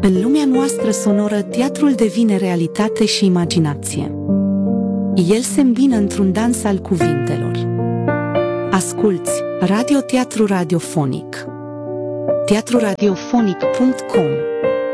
În lumea noastră sonoră, teatrul devine realitate și imaginație. El se îmbină într-un dans al cuvintelor. Asculți radioteatru radiofonic. teatruradiofonic.com